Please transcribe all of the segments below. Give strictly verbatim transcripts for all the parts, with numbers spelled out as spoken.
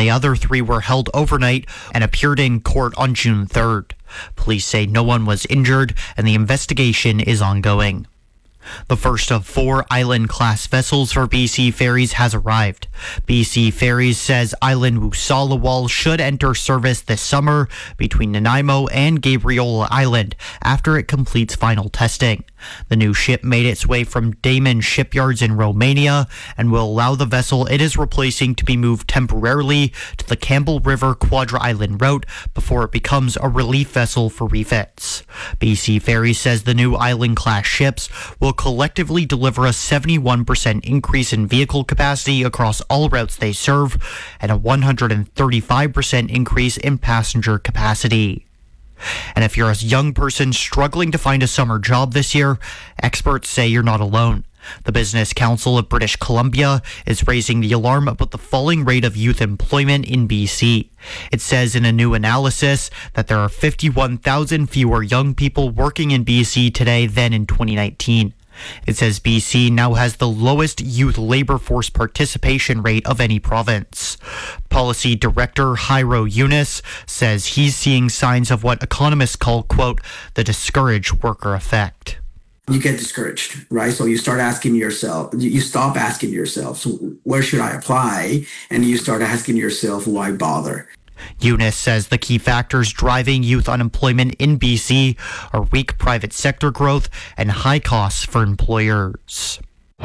the other three were held overnight and appeared in court on June third. Police say no one was injured and the investigation is ongoing. The first of four Island-class vessels for B C Ferries has arrived. B C Ferries says Island Woosawalawal should enter service this summer between Nanaimo and Gabriola Island after it completes final testing. The new ship made its way from Daman shipyards in Romania and will allow the vessel it is replacing to be moved temporarily to the Campbell River Quadra Island route before it becomes a relief vessel for refits. B C Ferries says the new Island-class ships will collectively deliver a seventy-one percent increase in vehicle capacity across all routes they serve and a one hundred thirty-five percent increase in passenger capacity. And if you're a young person struggling to find a summer job this year, experts say you're not alone. The Business Council of British Columbia is raising the alarm about the falling rate of youth employment in B C. It says in a new analysis that there are fifty-one thousand fewer young people working in B C today than in twenty nineteen. It says B C now has the lowest youth labor force participation rate of any province. Policy Director Jairo Yunus says he's seeing signs of what economists call, quote, the discouraged worker effect. You get discouraged, right? So you start asking yourself, you stop asking yourself, so where should I apply? And you start asking yourself, why bother? Yunus says the key factors driving youth unemployment in B C are weak private sector growth and high costs for employers.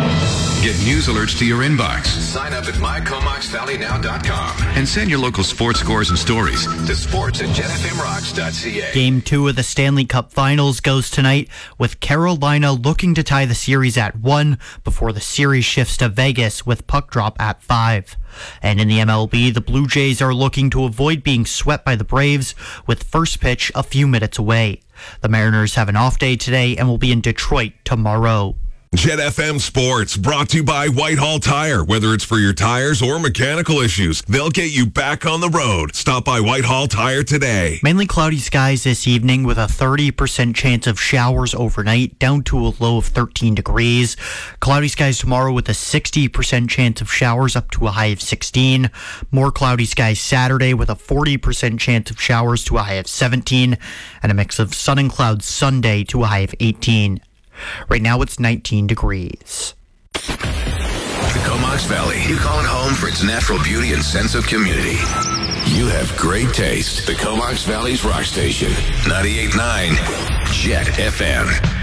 Get news alerts to your inbox. Sign up at my comox valley now dot com and send your local sports scores and stories to sports at jet f m rocks dot c a. Game two of the Stanley Cup Finals goes tonight, with Carolina looking to tie the series at one before the series shifts to Vegas with puck drop at five. And in the M L B, the Blue Jays are looking to avoid being swept by the Braves with first pitch a few minutes away. The Mariners have an off day today and will be in Detroit tomorrow. Jet F M Sports, brought to you by Whitehall Tire. Whether it's for your tires or mechanical issues, they'll get you back on the road. Stop by Whitehall Tire today. Mainly cloudy skies this evening with a thirty percent chance of showers overnight, down to a low of thirteen degrees. Cloudy skies tomorrow with a sixty percent chance of showers up to a high of sixteen. More cloudy skies Saturday with a forty percent chance of showers to a high of seventeen. And a mix of sun and clouds Sunday to a high of eighteen. Right now it's nineteen degrees. The Comox Valley. You call it home for its natural beauty and sense of community. You have great taste. The Comox Valley's rock station. ninety-eight point nine Jet F M.